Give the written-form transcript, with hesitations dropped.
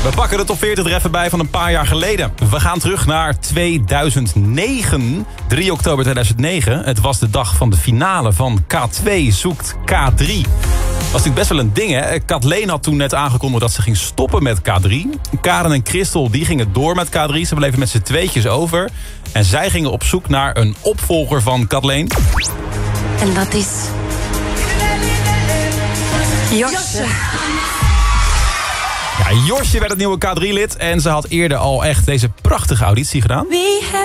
We pakken de top 40 er even bij van een paar jaar geleden. We gaan terug naar 2009. 3 oktober 2009. Het was de dag van de finale van K2 zoekt K3. Was natuurlijk best wel een ding, hè? Kathleen had toen net aangekondigd dat ze ging stoppen met K3. Karen en Christel die gingen door met K3. Ze bleven met z'n tweetjes over. En zij gingen op zoek naar een opvolger van Kathleen. En dat is... Josje. Ja, Josje werd het nieuwe K3-lid. En ze had eerder al echt deze prachtige auditie gedaan.